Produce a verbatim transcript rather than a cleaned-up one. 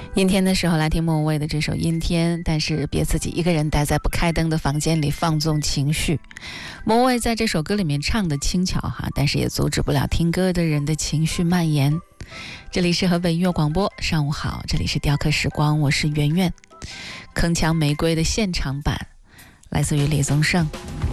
阴天的时候来听莫文蔚的这首《阴天》，但是别自己一个人待在不开灯的房间里放纵情绪。莫文蔚在这首歌里面唱的轻巧哈，但是也阻止不了听歌的人的情绪蔓延。这里是河北音乐广播，上午好，这里是雕刻时光，我是圆圆。铿锵玫瑰的现场版来自于李宗盛。